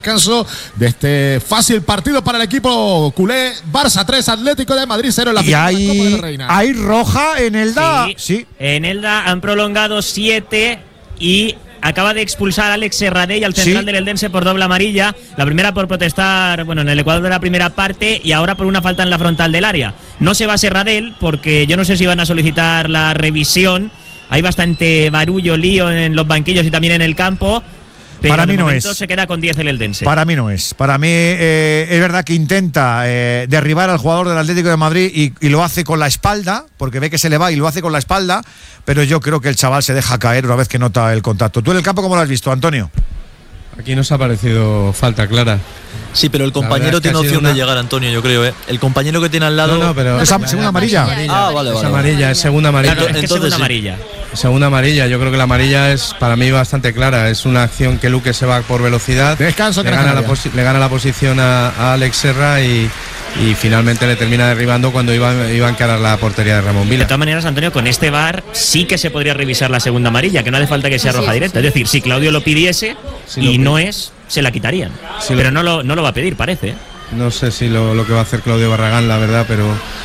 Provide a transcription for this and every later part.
Descanso de este fácil partido para el equipo culé. Barça 3, Atlético de Madrid 0 en la final de la Copa de la Reina. Hay roja en Elda. Sí. En Elda han prolongado 7 y acaba de expulsar a Alex Serradell al central del Eldense por doble amarilla. La primera por protestar, en el Ecuador de la primera parte, y ahora por una falta en la frontal del área. No se va Serradell porque yo no sé si van a solicitar la revisión. Hay bastante barullo, lío en los banquillos y también en el campo. Pero para mí no es. Se queda con 10 el Eldense. Para mí no es. Para mí es verdad que intenta derribar al jugador del Atlético de Madrid y lo hace con la espalda, porque ve que se le va y lo hace con la espalda, pero yo creo que el chaval se deja caer una vez que nota el contacto. ¿Tú en el campo cómo lo has visto, Antonio? Aquí nos ha parecido falta clara. Sí, pero el compañero tiene opción de llegar, Antonio, yo creo, ¿eh? El compañero que tiene al lado… No, pero… ¿Es segunda amarilla? Vale. Es amarilla, es segunda amarilla. Claro, es segunda amarilla. Segunda amarilla, yo creo que la amarilla es para mí bastante clara. Es una acción que Luque se va por velocidad. Descanso, le gana la posición a Alex Serra y finalmente le termina derribando cuando iba a encarar la portería de Ramón Vila. De todas maneras, Antonio, con este VAR sí que se podría revisar la segunda amarilla, que no hace falta que sea roja directa. Es decir, si Claudio lo pidiese no es, se la quitarían. Pero no lo va a pedir, parece. No sé si lo que va a hacer Claudio Barragán, la verdad, pero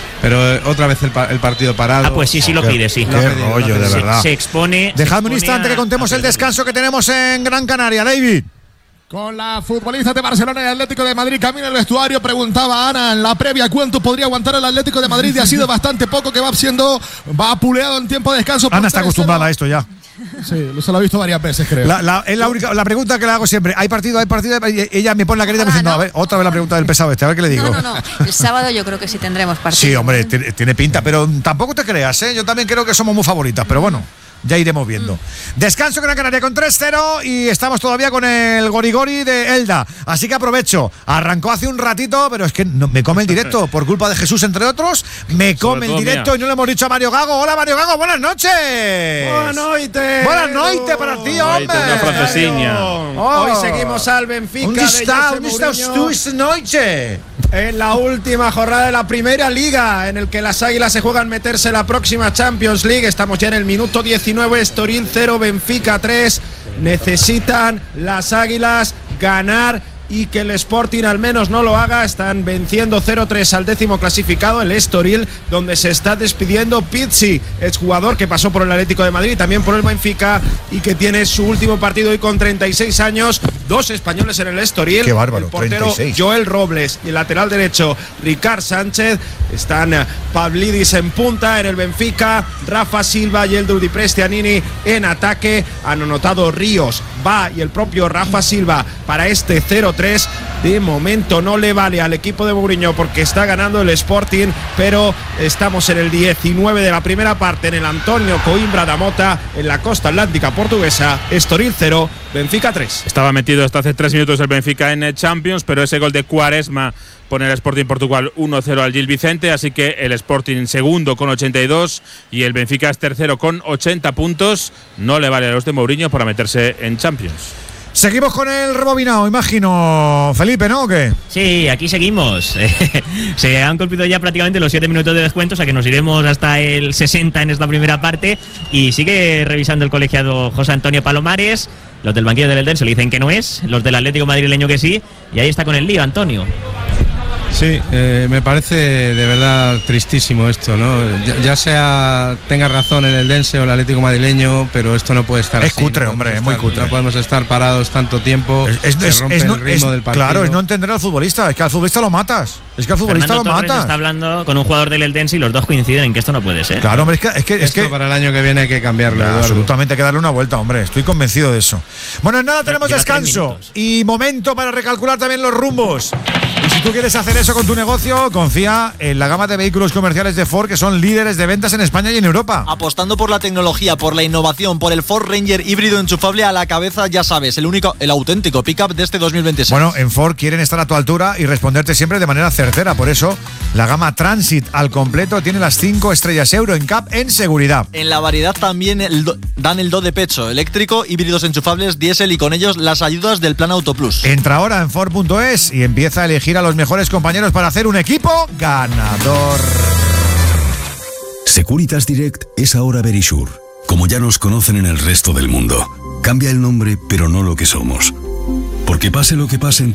otra vez el partido parado. Pues sí lo pide, sí. Qué rollo, de verdad. Se expone. Dejadme un instante que contemos el descanso que tenemos en Gran Canaria, David. Con la futbolista de Barcelona y Atlético de Madrid camino el vestuario. Preguntaba Ana en la previa cuánto podría aguantar el Atlético de Madrid, y ha sido bastante poco, que va apuleado en tiempo de descanso. Ana está acostumbrada a esto ya. Sí, se lo ha visto varias veces, creo. Es la pregunta que le hago siempre. ¿Hay partido? Y ella me pone la carita diciendo, a ver, otra vez la pregunta del pesado a ver qué le digo. No. El sábado yo creo que sí tendremos partido. Sí, hombre, tiene pinta, pero tampoco te creas, ¿eh? Yo también creo que somos muy favoritas, pero bueno. Ya iremos viendo. Descanso Gran Canaria con 3-0 y estamos todavía con el gorigori de Elda. Así que aprovecho. Arrancó hace un ratito, pero es que me come el directo por culpa de Jesús, entre otros. Me come el directo y no le hemos dicho a Mario Gago. Hola, Mario Gago, buenas noches. Buenas noches. Buenas noches para ti, hombre. Hoy seguimos al Benfica. ¿Dónde estás tú esta noche? En la última jornada de la Primera Liga, en el que las Águilas se juegan meterse en la próxima Champions League. Estamos ya en el minuto 19, Estoril 0, Benfica 3. Necesitan las Águilas ganar y que el Sporting al menos no lo haga. Están venciendo 0-3 al 10º clasificado, el Estoril, donde se está despidiendo Pizzi, exjugador que pasó por el Atlético de Madrid, también por el Benfica, y que tiene su último partido hoy con 36 años. 2 españoles en el Estoril. Qué bárbaro, el portero 36. Joel Robles y el lateral derecho Ricard Sánchez. Están Pavlidis en punta en el Benfica, Rafa Silva y el Di Prestianini en ataque. Han anotado Ríos, Va y el propio Rafa Silva para este 0-3. De momento no le vale al equipo de Mourinho porque está ganando el Sporting, pero estamos en el 19 de la primera parte en el Antonio Coimbra da Mota, en la costa atlántica portuguesa. Estoril 0, Benfica 3. Estaba metido hasta hace 3 minutos el Benfica en Champions, pero ese gol de Quaresma pone el Sporting Portugal 1-0 al Gil Vicente, así que el Sporting segundo con 82 y el Benfica es tercero con 80 puntos. No le vale a los de Mourinho para meterse en Champions. Seguimos con el rebobinado, imagino, Felipe, ¿no? ¿O qué? Sí, aquí seguimos. Se han cumplido ya prácticamente los 7 minutos de descuento, o sea que nos iremos hasta el 60 en esta primera parte. Y sigue revisando el colegiado José Antonio Palomares. Los del banquillo del Eldense le dicen que no es, los del Atlético madrileño que sí. Y ahí está con el lío, Antonio. Sí, me parece de verdad tristísimo esto, ¿no? Ya tenga razón el Eldense o el Atlético madrileño, pero esto no puede estar es así. Cutre, hombre, es muy cutre. No podemos estar parados tanto tiempo. Se rompe el ritmo del partido. Claro, es no entender al futbolista. Es que al futbolista lo matas. Es que al futbolista Fernando lo Torres matas. está hablando con un jugador del Eldense y los dos coinciden en que esto no puede ser. Claro, hombre, es que para el año que viene hay que cambiarlo. Absolutamente, hay que darle una vuelta, hombre. Estoy convencido de eso. Bueno, nada, tenemos descanso y momento para recalcular también los rumbos. Y si tú quieres hacer eso con tu negocio, confía en la gama de vehículos comerciales de Ford, que son líderes de ventas en España y en Europa. Apostando por la tecnología, por la innovación, por el Ford Ranger híbrido enchufable a la cabeza, ya sabes, el auténtico pickup de este 2026. Bueno, en Ford quieren estar a tu altura y responderte siempre de manera certera. Por eso, la gama Transit al completo tiene las 5 estrellas Euro en CAP en seguridad. En la variedad también dan el do de pecho, eléctrico, híbridos enchufables, diésel y con ellos las ayudas del Plan Auto Plus. Entra ahora en Ford.es y empieza a elegir a los mejores compañeros para hacer un equipo ganador. Securitas Direct es ahora Verisure. Como ya nos conocen en el resto del mundo, cambia el nombre pero no lo que somos. Porque pase lo que pase en